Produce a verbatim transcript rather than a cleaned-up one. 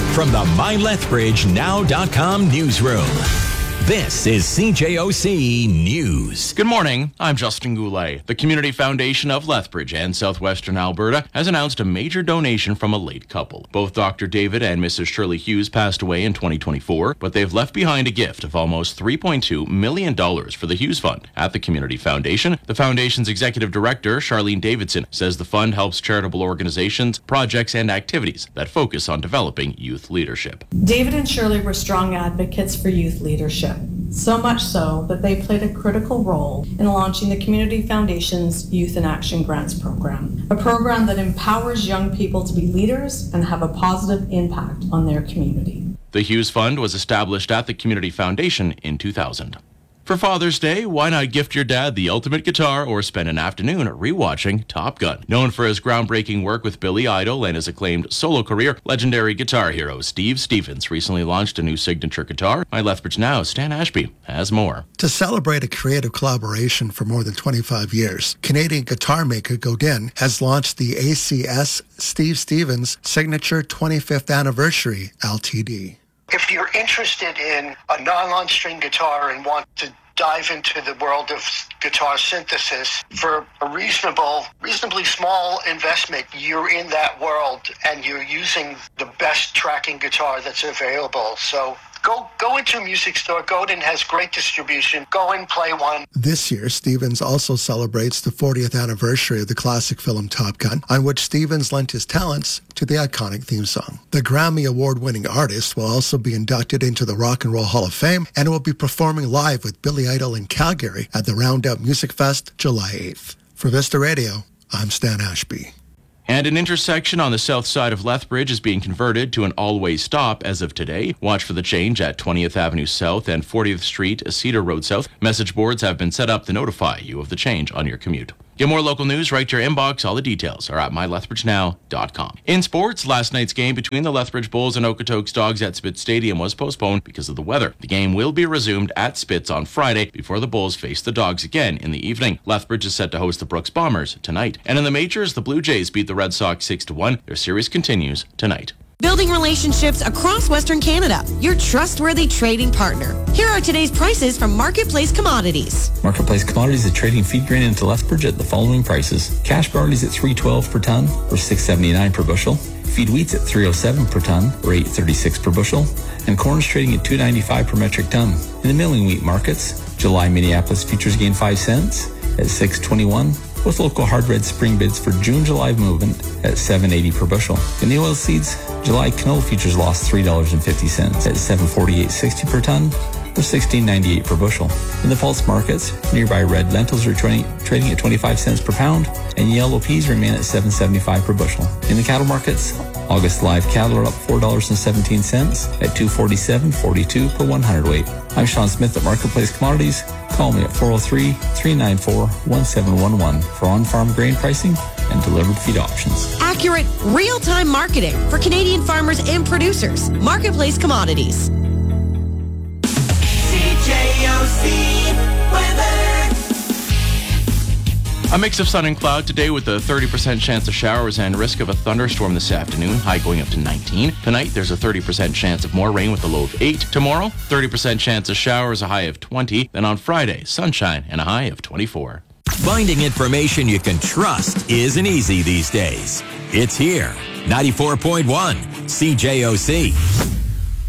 from the my lethbridge now dot com newsroom. This is C J O C News. Good morning, I'm Justin Goulet. The Community Foundation of Lethbridge and Southwestern Alberta has announced a major donation from a late couple. Both Doctor David and Missus Shirley Hughes passed away in twenty twenty-four, but they've left behind a gift of almost three point two million dollars for the Hughes Fund. At the Community Foundation, the Foundation's Executive Director, Charlene Davidson, says the fund helps charitable organizations, projects, and activities that focus on developing youth leadership. David and Shirley were strong advocates for youth leadership. So much so that they played a critical role in launching the Community Foundation's Youth in Action Grants program, a program that empowers young people to be leaders and have a positive impact on their community. The Hughes Fund was established at the Community Foundation in two thousand. For Father's Day, why not gift your dad the ultimate guitar or spend an afternoon rewatching Top Gun? Known for his groundbreaking work with Billy Idol and his acclaimed solo career, legendary guitar hero Steve Stevens recently launched a new signature guitar. My Lethbridge Now, Stan Ashby, has more. To celebrate a creative collaboration for more than twenty-five years, Canadian guitar maker Godin has launched the A C S Steve Stevens Signature twenty-fifth Anniversary L T D. If you're interested in a nylon string guitar and want to dive into the world of guitar synthesis for a reasonable, reasonably small investment, you're in that world and you're using the best tracking guitar that's available. So go go into a music store. Godin has great distribution. Go and play one. This year, Stevens also celebrates the fortieth anniversary of the classic film Top Gun, on which Stevens lent his talents to the iconic theme song. The Grammy Award-winning artist will also be inducted into the Rock and Roll Hall of Fame and will be performing live with Billy Idol in Calgary at the Roundup Music Fest July eighth. For Vista Radio, I'm Stan Ashby. And an intersection on the south side of Lethbridge is being converted to an all-way stop as of today. Watch for the change at twentieth Avenue South and fortieth Street, Cedar Road South. Message boards have been set up to notify you of the change on your commute. Get more local news right to your inbox. All the details are at my lethbridge now dot com. In sports, last night's game between the Lethbridge Bulls and Okotoks Dogs at Spitz Stadium was postponed because of the weather. The game will be resumed at Spitz on Friday before the Bulls face the Dogs again in the evening. Lethbridge is set to host the Brooks Bombers tonight. And in the majors, the Blue Jays beat the Red Sox six to one. Their series continues tonight. Building relationships across Western Canada, your trustworthy trading partner. Here are today's prices from Marketplace Commodities. Marketplace Commodities is trading feed grain into Lethbridge at the following prices. Cash barley's at three twelve per ton, or six seventy-nine per bushel. Feed wheat's at three oh seven per ton, or eight thirty-six per bushel. And corn's trading at two ninety-five per metric ton. In the milling wheat markets, July Minneapolis futures gained five cents at six twenty-one. With local hard red spring bids for June-July movement at seven eighty per bushel. In the oil seeds, July canola futures lost three dollars and fifty cents at seven forty-eight sixty per ton, or sixteen ninety-eight per bushel. In the pulse markets, nearby red lentils are trading at twenty-five cents per pound, and yellow peas remain at seven seventy-five per bushel. In the cattle markets, August live cattle are up four dollars and seventeen cents at two forty-seven forty-two per one hundredweight. I'm Sean Smith at Marketplace Commodities. Call me at four oh three, three nine four, one seven one one for on-farm grain pricing and delivered feed options. Accurate, real-time marketing for Canadian farmers and producers. Marketplace Commodities. C J O C weather. A mix of sun and cloud today with a thirty percent chance of showers and risk of a thunderstorm this afternoon, high going up to nineteen. Tonight, there's a thirty percent chance of more rain with a low of eight. Tomorrow, thirty percent chance of showers, a high of twenty. Then on Friday, sunshine and a high of twenty-four. Finding information you can trust isn't easy these days. It's here. ninety-four point one C J O C.